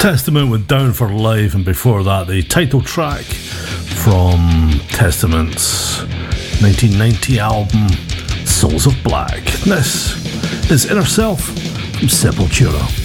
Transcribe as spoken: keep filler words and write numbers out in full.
Testament with Down for Life, and before that the title track from Testament's nineteen ninety album Souls of Black. This is Inner Self from Sepultura.